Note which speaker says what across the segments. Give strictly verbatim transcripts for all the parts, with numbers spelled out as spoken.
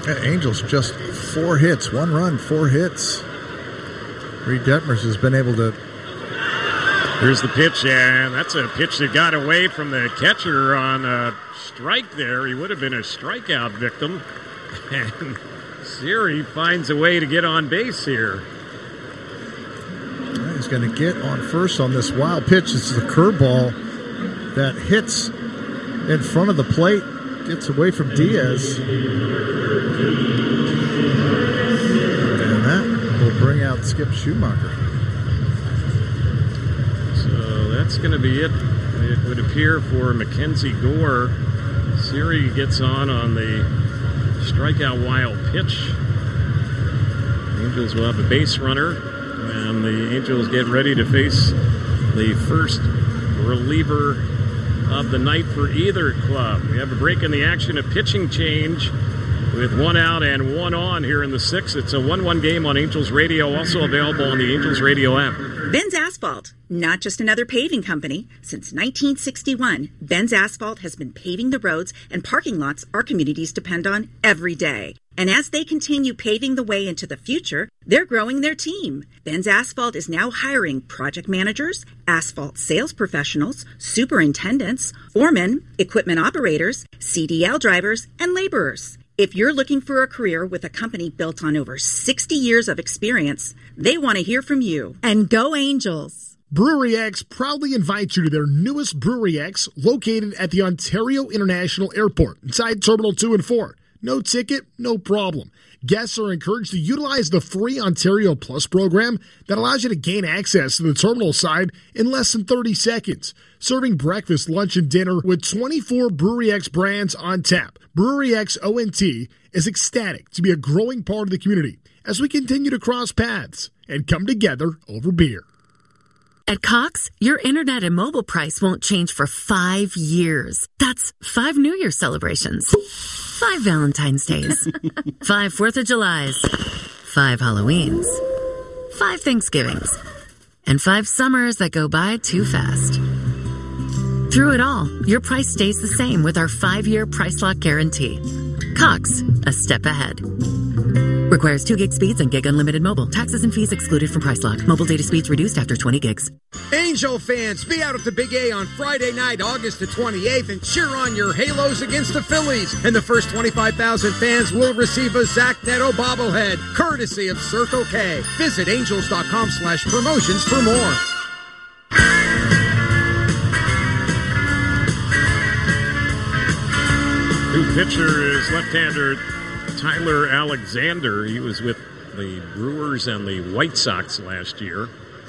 Speaker 1: Yeah, Angels just four hits, one run, four hits. Reed Detmers has been able to.
Speaker 2: Here's the pitch, and that's a pitch that got away from the catcher on a strike there. He would have been a strikeout victim. And Siri finds a way to get on base here.
Speaker 1: He's going to get on first on this wild pitch. This is a curveball that hits in front of the plate, gets away from Diaz. And that will bring out Skip Schumacher.
Speaker 2: So that's going to be it. It would appear for Mackenzie Gore. Siri gets on on the strikeout wild pitch. Angels will have a base runner, and the Angels get ready to face the first reliever of the night for either club. We have a break in the action, a pitching change with one out and one on here in the sixth. It's a one one game on Angels Radio, also available on the Angels Radio app.
Speaker 3: Ben's Asphalt, not just another paving company. Since nineteen sixty-one, Ben's Asphalt has been paving the roads and parking lots our communities depend on every day. And as they continue paving the way into the future, they're growing their team. Ben's Asphalt is now hiring project managers, asphalt sales professionals, superintendents, foremen, equipment operators, C D L drivers, and laborers. If you're looking for a career with a company built on over sixty years of experience, they want to hear from you.
Speaker 4: And go Angels!
Speaker 5: Brewery X proudly invites you to their newest Brewery X, located at the Ontario International Airport, inside Terminal two and four. No ticket, no problem. Guests are encouraged to utilize the free Ontario Plus program that allows you to gain access to the terminal side in less than thirty seconds. Serving breakfast, lunch, and dinner with twenty-four Brewery X brands on tap. Brewery X O N T is ecstatic to be a growing part of the community as we continue to cross paths and come together over beer.
Speaker 6: At Cox, your internet and mobile price won't change for five years. That's five New Year celebrations, five Valentine's Days, five Fourth of Julys, five Halloweens, five Thanksgivings, and five summers that go by too fast. Through it all, your price stays the same with our five-year price lock guarantee. Cox, a step ahead. Requires two gig speeds and gig unlimited mobile. Taxes and fees excluded from price lock. Mobile data speeds reduced after twenty gigs.
Speaker 7: Angel fans, be out at the Big A on Friday night, August the twenty-eighth, and cheer on your Halos against the Phillies. And the first twenty-five thousand fans will receive a Zach Neto bobblehead, courtesy of Circle K. Visit angels.com slash promotions for more.
Speaker 2: New pitcher is left-hander Tyler Alexander. He was with the Brewers and the White Sox last year.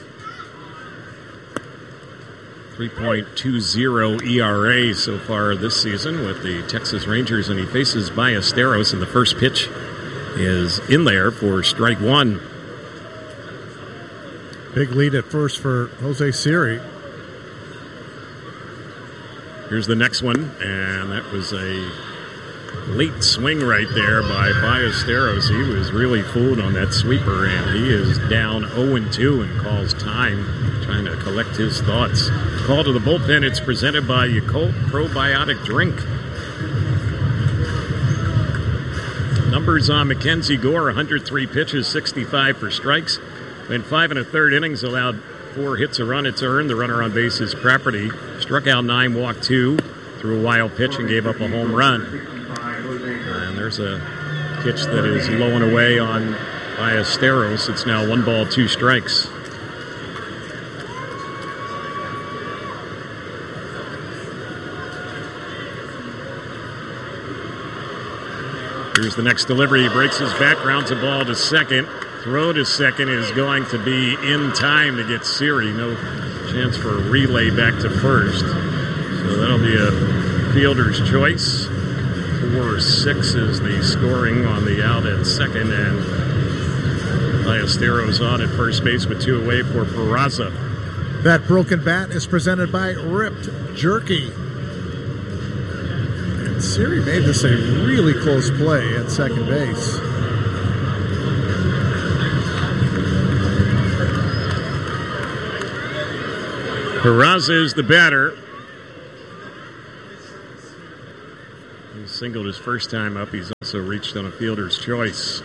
Speaker 2: three point two oh E R A so far this season with the Texas Rangers, and he faces Ballesteros, and the first pitch is in there for strike one.
Speaker 1: Big lead at first for Jose Siri.
Speaker 2: Here's the next one, and that was a late swing right there by Ballesteros. He was really fooled on that sweeper, and he is down oh and two and calls time, trying to collect his thoughts. Call to the bullpen. It's presented by Yakult Probiotic Drink. Numbers on Mackenzie Gore: one hundred three pitches, sixty-five for strikes. In five and a third innings, allowed four hits, a run, it's earned. The runner on base is Property. Struck out nine, walked two, threw a wild pitch and gave up a home run. And there's a pitch that is low and away on Ballesteros. It's now one ball, two strikes. Here's the next delivery. He breaks his back, grounds a ball to second. Throw to second is going to be in time to get Siri. No chance for a relay back to first. So that'll be a fielder's choice. four six is the scoring on the out at second, and Ballesteros on at first base with two away for Peraza.
Speaker 1: That broken bat is presented by Ripped Jerky. And Siri made this a really close play at second base.
Speaker 2: Peraza is the batter. He singled his first time up. He's also also reached on a fielder's choice.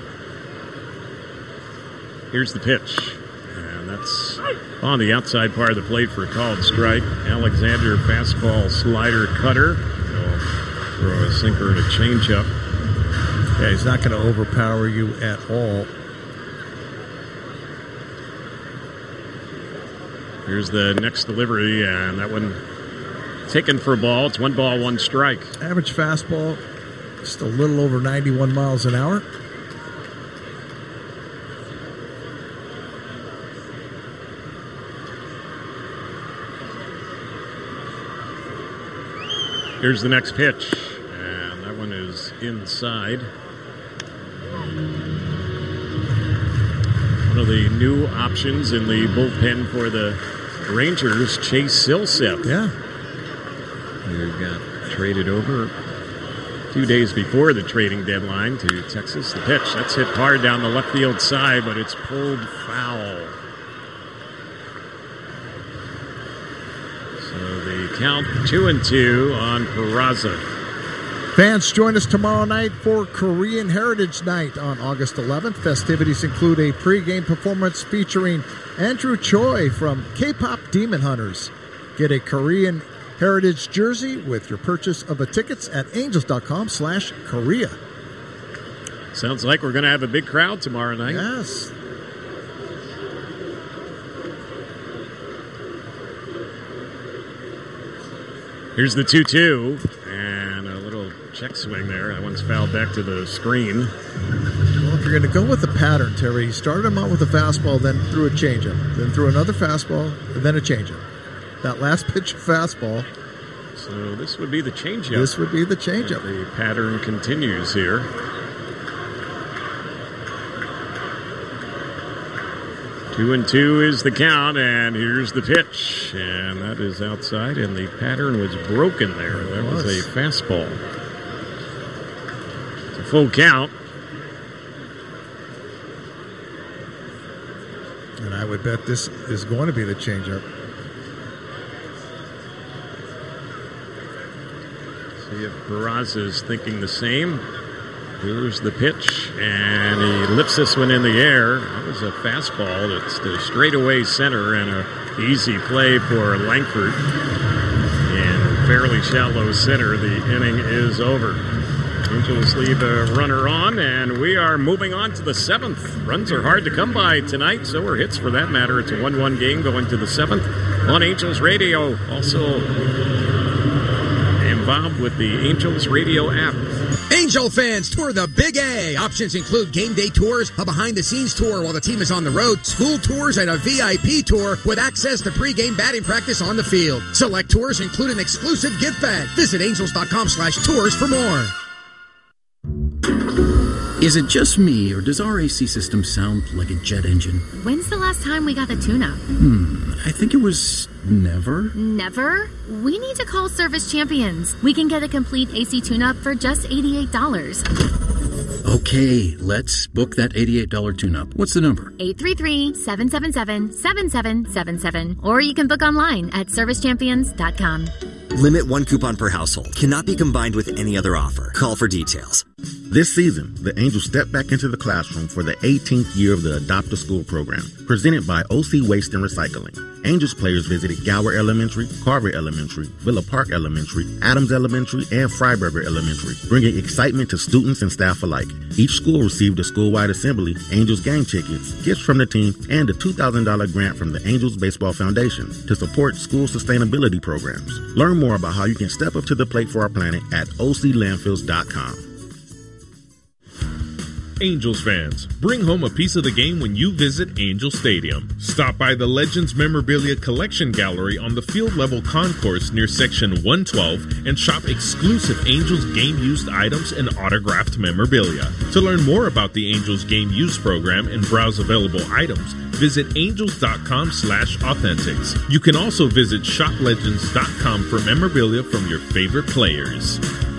Speaker 2: Here's the pitch. And that's on the outside part of the plate for a called strike. Alexander, fastball, slider, cutter. He'll throw a sinker and a changeup.
Speaker 1: Yeah, he's not going to overpower you at all.
Speaker 2: Here's the next delivery, and that one taken for a ball. It's one ball, one strike.
Speaker 1: Average fastball, just a little over ninety-one miles an hour.
Speaker 2: Here's the next pitch, and that one is inside. One of the new options in the bullpen for the Rangers, Chase Silseth.
Speaker 1: Yeah.
Speaker 2: Who got traded over two days before the trading deadline to Texas. The pitch, that's hit hard down the left field side, but it's pulled foul. So the count two and two on Peraza.
Speaker 1: Fans, join us tomorrow night for Korean Heritage Night on August eleventh. Festivities include a pregame performance featuring Andrew Choi from K-pop Demon Hunters. Get a Korean Heritage jersey with your purchase of the tickets at angels.com slash Korea.
Speaker 2: Sounds like we're going to have a big crowd tomorrow night.
Speaker 1: Yes.
Speaker 2: Here's the two two, and a little check swing there. That one's fouled back to the screen.
Speaker 1: Well, if you're going to go with the pattern, Terry, he started him out with a fastball, then threw a changeup, then threw another fastball, and then a changeup. That last pitch of fastball.
Speaker 2: So this would be the changeup.
Speaker 1: This would be the changeup.
Speaker 2: The pattern continues here. Two and two is the count, and here's the pitch. And that is outside, and the pattern was broken there. That was a fastball. It's a full count.
Speaker 1: And I would bet this is going to be the changeup.
Speaker 2: See if Peraza is thinking the same. Here's the pitch, and he lifts this one in the air. That was a fastball. That's the straightaway center, and a easy play for Langford. In fairly shallow center, the inning is over. Angels leave a runner on, and we are moving on to the seventh. Runs are hard to come by tonight, so are hits for that matter. It's a one one game going to the seventh on Angels Radio. Also involved with the Angels Radio app.
Speaker 7: Angel fans, tour the Big A. Options include game day tours, a behind-the-scenes tour while the team is on the road, school tours, and a V I P tour with access to pregame batting practice on the field. Select tours include an exclusive gift bag. Visit angels.com slash tours for more.
Speaker 4: Is it just me, or does our A C system sound like a jet engine?
Speaker 8: When's the last time we got the tune-up?
Speaker 4: Hmm, I think it was never.
Speaker 8: Never? We need to call Service Champions. We can get a complete A C tune-up for just eighty-eight dollars.
Speaker 4: Okay, let's book that eighty-eight dollars tune-up. What's the number?
Speaker 8: eight three three, seven seven seven, seven seven seven seven. Or you can book online at service champions dot com.
Speaker 9: Limit one coupon per household. Cannot be combined with any other offer. Call for details.
Speaker 10: This season, the Angels step back into the classroom for the eighteenth year of the Adopt a School program, presented by O C Waste and Recycling. Angels players visited Gower Elementary, Carver Elementary, Villa Park Elementary, Adams Elementary, and Freiberger Elementary, bringing excitement to students and staff alike. Each school received a school-wide assembly, Angels game tickets, gifts from the team, and a two thousand dollars grant from the Angels Baseball Foundation to support school sustainability programs. Learn more about how you can step up to the plate for our planet at O C landfills dot com.
Speaker 11: Angels fans, bring home a piece of the game when you visit Angel Stadium. Stop by the Legends Memorabilia Collection Gallery on the field level concourse near section one twelve and shop exclusive Angels game used items and autographed memorabilia. To learn more about the Angels game used program and browse available items, visit angels.com slash authentics. You can also visit shop legends dot com for memorabilia from your favorite players.